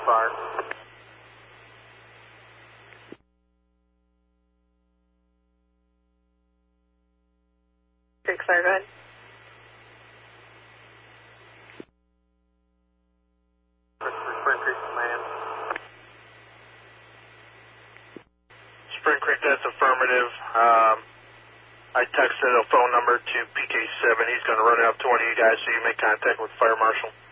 fire. 6 fire, go ahead. Spring Creek Command. Spring Creek, that's affirmative. I texted a phone number to PK7. He's going to run it up to one of you guys so you make contact with the fire marshal.